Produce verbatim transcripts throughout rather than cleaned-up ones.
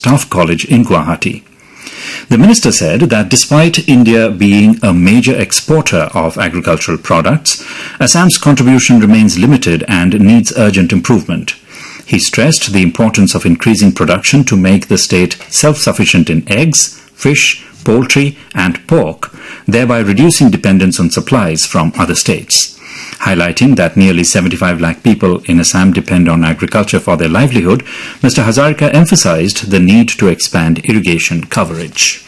Staff College in Guwahati. The minister said that despite India being a major exporter of agricultural products, Assam's contribution remains limited and needs urgent improvement. He stressed the importance of increasing production to make the state self-sufficient in eggs, fish, poultry and pork, thereby reducing dependence on supplies from other states. Highlighting that nearly seventy-five lakh people in Assam depend on agriculture for their livelihood, Mister Hazarika emphasized the need to expand irrigation coverage.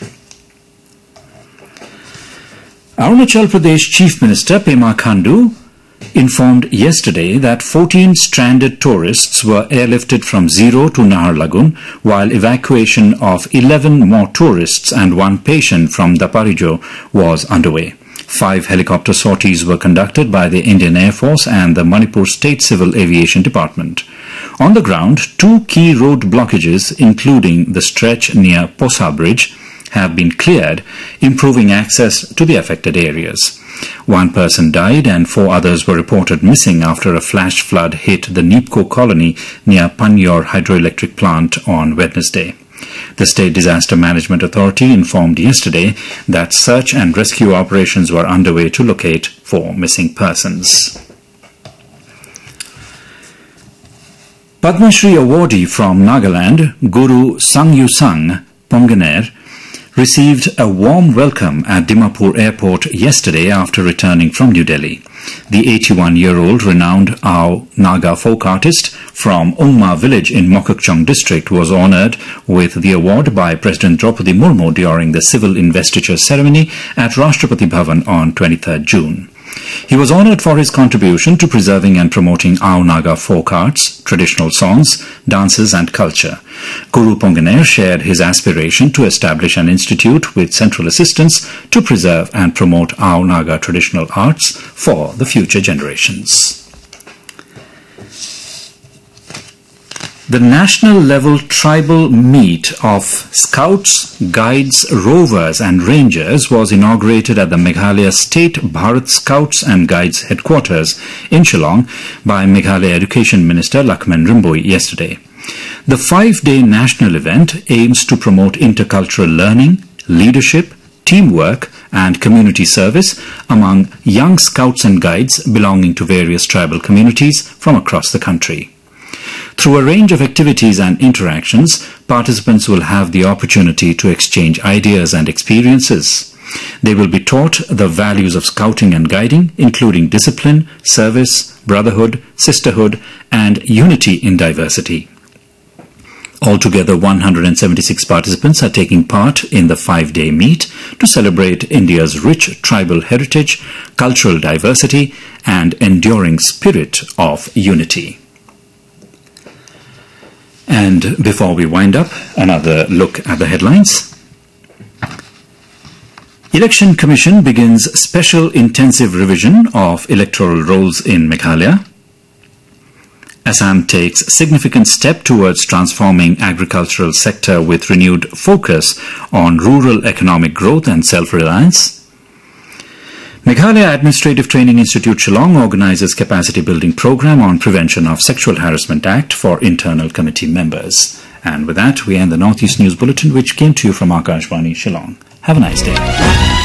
Arunachal Pradesh Chief Minister Pema Khandu informed yesterday that fourteen stranded tourists were airlifted from Zero to Naharlagun, while evacuation of eleven more tourists and one patient from Daparijo was underway. Five helicopter sorties were conducted by the Indian Air Force and the Manipur State Civil Aviation Department. On the ground, two key road blockages, including the stretch near Posa Bridge, have been cleared, improving access to the affected areas. One person died and four others were reported missing after a flash flood hit the Neepko colony near Panyor hydroelectric plant on Wednesday. The State Disaster Management Authority informed yesterday that search and rescue operations were underway to locate four missing persons. Padma Shri awardee from Nagaland, Guru Sangyusang Ponganer, received a warm welcome at Dimapur Airport yesterday after returning from New Delhi. The eighty-one-year-old renowned Ao Naga folk artist from Ungma village in Mokokchung district was honoured with the award by President Draupadi Murmu during the civil investiture ceremony at Rashtrapati Bhavan on twenty-third June. He was honoured for his contribution to preserving and promoting Ao Naga folk arts, traditional songs, dances and culture. Guru Ponganer shared his aspiration to establish an institute with central assistance to preserve and promote Ao Naga traditional arts for the future generations. The national-level tribal meet of Scouts, Guides, Rovers and Rangers was inaugurated at the Meghalaya State Bharat Scouts and Guides headquarters in Shillong by Meghalaya Education Minister Lakshman Rimboy yesterday. The five-day national event aims to promote intercultural learning, leadership, teamwork and community service among young Scouts and Guides belonging to various tribal communities from across the country. Through a range of activities and interactions, participants will have the opportunity to exchange ideas and experiences. They will be taught the values of scouting and guiding, including discipline, service, brotherhood, sisterhood, and unity in diversity. Altogether, one hundred seventy-six participants are taking part in the five-day meet to celebrate India's rich tribal heritage, cultural diversity, and enduring spirit of unity. And before we wind up, another look at the headlines. Election Commission begins special intensive revision of electoral rolls in Meghalaya. Assam takes significant step towards transforming agricultural sector with renewed focus on rural economic growth and self-reliance. Meghalaya Administrative Training Institute Shillong organizes capacity building program on Prevention of Sexual Harassment Act for internal committee members. And with that, we end the Northeast News Bulletin, which came to you from Akashvani Shillong. Have a nice day.